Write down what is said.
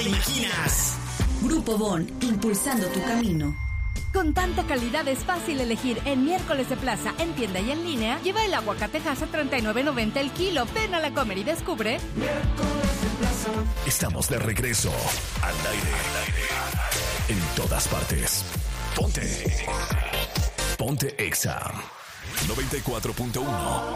te imaginas. Grupo Bon, impulsando tu camino. Con tanta calidad es fácil elegir. En Miércoles de Plaza, en tienda y en línea, lleva el aguacatejas a $39.90 el kilo. Ven a la Comer y descubre. Miércoles de Plaza. Estamos de regreso al aire. En todas partes. Ponte Exa 94.1.